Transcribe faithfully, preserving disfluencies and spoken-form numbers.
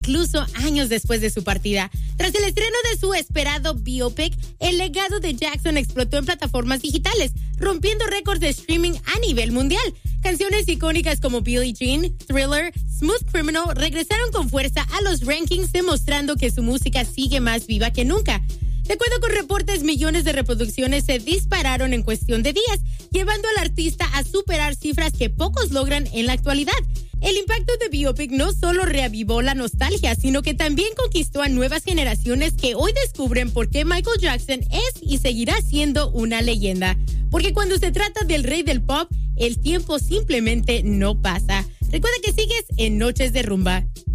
incluso años después de su partida. Tras el estreno de su esperado biopic, el legado de Jackson explotó en plataformas digitales, rompiendo récords de streaming a nivel mundial. Canciones icónicas como Billie Jean, Thriller, Smooth Criminal regresaron con fuerza a los rankings, demostrando que su música sigue más viva que nunca. De acuerdo con reportes, millones de reproducciones se dispararon en cuestión de días, llevando al artista a superar cifras que pocos logran en la actualidad. El impacto de Biopic no solo reavivó la nostalgia, sino que también conquistó a nuevas generaciones que hoy descubren por qué Michael Jackson es y seguirá siendo una leyenda. Porque cuando se trata del rey del pop, el tiempo simplemente no pasa. Recuerda que sigues en Noches de Rumba.